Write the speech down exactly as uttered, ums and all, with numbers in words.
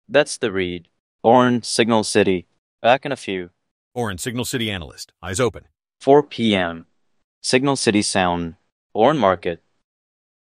That's the read. Orin, Signal City. Back in a few. Orin, Signal City analyst. Eyes open. four p m Signal City Sound. Orin Market.